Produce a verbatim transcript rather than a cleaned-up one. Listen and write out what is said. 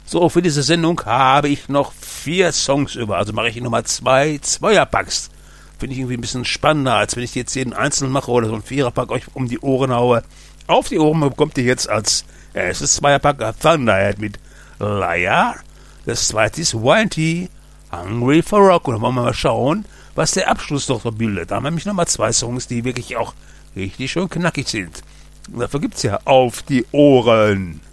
So, für diese Sendung habe ich noch vier Songs über. Also mache ich nochmal zwei Zweierpacks. Finde ich irgendwie ein bisschen spannender, als wenn ich jetzt jeden einzelnen mache oder so ein Viererpack euch um die Ohren haue. Auf die Ohren bekommt ihr jetzt als erstes Zweierpack Thunderhead mit Liar. Das zweite ist Winety, Hungry for Rock. Und dann wollen wir mal schauen, was der Abschluss doch so bildet. Da haben wir nämlich nochmal zwei Songs, die wirklich auch richtig schön knackig sind. Und dafür gibt's ja Auf die Ohren.